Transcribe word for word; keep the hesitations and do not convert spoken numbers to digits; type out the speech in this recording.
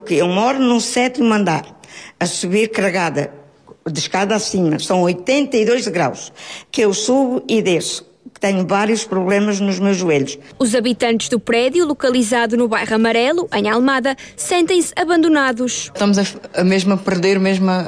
Eu moro num sétimo andar, a subir carregada, de escada acima, são oitenta e dois graus, que eu subo e desço. Tenho vários problemas nos meus joelhos. Os habitantes do prédio, localizado no bairro Amarelo, em Almada, sentem-se abandonados. Estamos a, a mesmo a perder mesmo a,